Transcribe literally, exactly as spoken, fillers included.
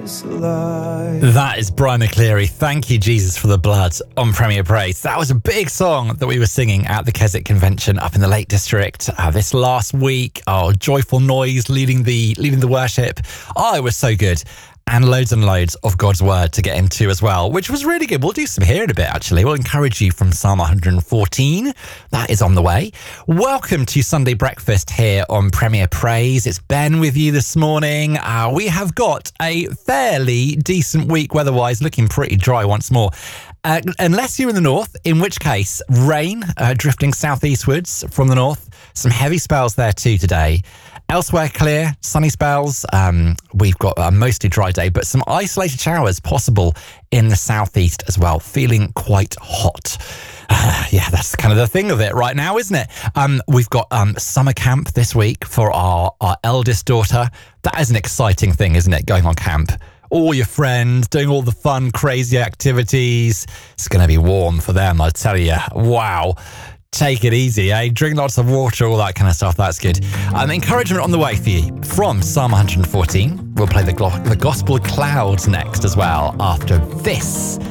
is alive. That is Brian McCleary. Thank you, Jesus, for the blood on Premier Praise. That was a big song that we were singing at the Keswick Convention up in the Lake District uh, this last week. Oh, joyful noise leading the leading the worship. Oh, it was so good. And loads and loads of God's word to get into as well, which was really good. We'll do some here in a bit, actually. We'll encourage you from Psalm one hundred fourteen. That is on the way. Welcome to Sunday Breakfast here on Premier Praise. It's Ben with you this morning. Uh, we have got a fairly decent week weather-wise, looking pretty dry once more. Uh, unless you're in the north, in which case, rain uh, drifting southeastwards from the north. Some heavy spells there too today. Elsewhere, clear, sunny spells. Um, we've got a mostly dry day, but some isolated showers possible in the southeast as well. Feeling quite hot. Uh, yeah, that's kind of the thing of it right now, isn't it? Um, we've got um, summer camp this week for our, our eldest daughter. That is an exciting thing, isn't it, going on camp? All your friends, doing all the fun, crazy activities. It's going to be warm for them, I tell you. Wow. Take it easy, eh? Drink lots of water, all that kind of stuff. That's good. Um, encouragement on the way for you from Psalm one hundred fourteen. We'll play the, glo- the Gospel Clouds next as well after this.